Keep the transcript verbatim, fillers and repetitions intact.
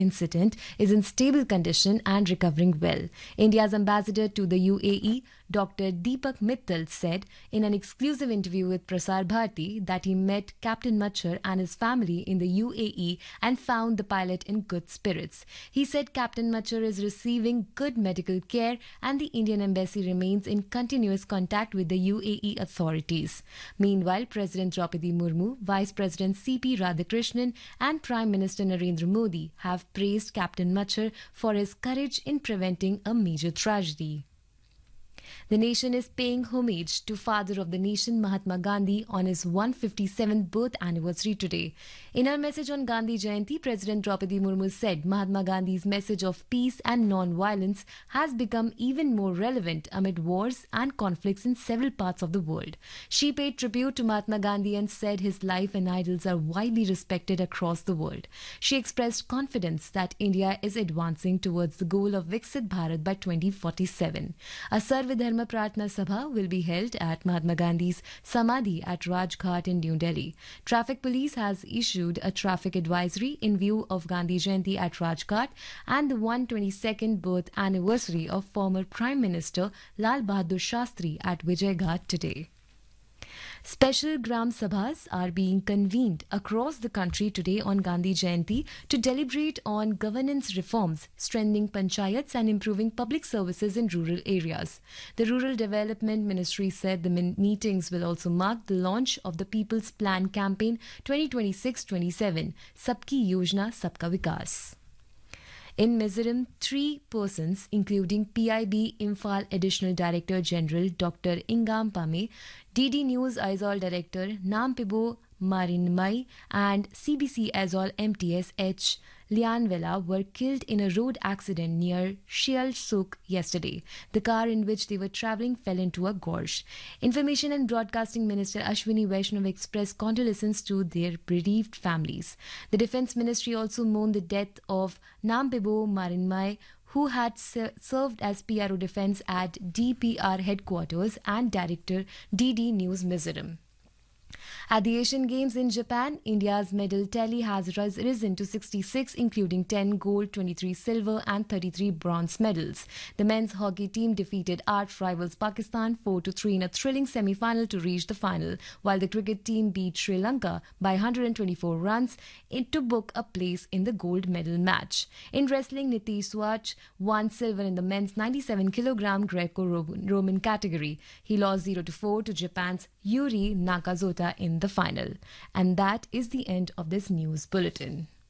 incident is in stable condition and recovering well. India's ambassador to the U A E, Doctor Deepak Mittal, said in an exclusive interview with Prasar Bharati that he met Captain Machar and his family in the U A E and found the pilot in good spirits. He said Captain Machar is receiving good medical care and the Indian embassy remains in continuous contact with the U A E authorities. Meanwhile, President Draupadi Murmu, Vice President C P Radhakrishnan and Prime Minister Narendra Modi have praised Captain Machar for his courage in preventing a major tragedy. The nation is paying homage to Father of the Nation Mahatma Gandhi on his one hundred fifty-seventh birth anniversary today. In her message on Gandhi Jayanti, President Draupadi Murmu said Mahatma Gandhi's message of peace and non-violence has become even more relevant amid wars and conflicts in several parts of the world. She paid tribute to Mahatma Gandhi and said his life and ideals are widely respected across the world. She expressed confidence that India is advancing towards the goal of Viksit Bharat by twenty forty-seven. A Sarva Dharma Pratna Sabha will be held at Mahatma Gandhi's Samadhi at Rajghat in New Delhi. Traffic police has issued a traffic advisory in view of Gandhi Jayanti at Rajghat and the one hundred twenty-second birth anniversary of former Prime Minister Lal Bahadur Shastri at Vijay Ghat today. Special Gram Sabhas are being convened across the country today on Gandhi Jayanti to deliberate on governance reforms, strengthening panchayats and improving public services in rural areas. The Rural Development Ministry said the min- meetings will also mark the launch of the People's Plan Campaign twenty twenty-six twenty-seven, Sabki Yojna Sabka Vikas. In Mizoram, three persons, including P I B Imphal Additional Director General Doctor Ingam Pame, D D News Aizol Director Nampibo Marinmai, and C B C Aizol M T S H Lianvela were killed in a road accident near Shial Suk yesterday. The car in which they were travelling fell into a gorge. Information and Broadcasting Minister Ashwini Vaishnav expressed condolences to their bereaved families. The Defence Ministry also mourned the death of Nampibo Marinmai, who had ser- served as P R O Defence at D P R headquarters and Director D D News Mizoram. At the Asian Games in Japan, India's medal tally has ris- risen to sixty-six, including ten gold, twenty-three silver and thirty-three bronze medals. The men's hockey team defeated arch rivals Pakistan four to three in a thrilling semi-final to reach the final, while the cricket team beat Sri Lanka by one hundred twenty-four runs in- to book a place in the gold medal match. In wrestling, Nitish Swach won silver in the men's ninety-seven kilogram Greco-Roman category. He lost zero to four to Japan's Yuri Nakazota in the final. And that is the end of this news bulletin.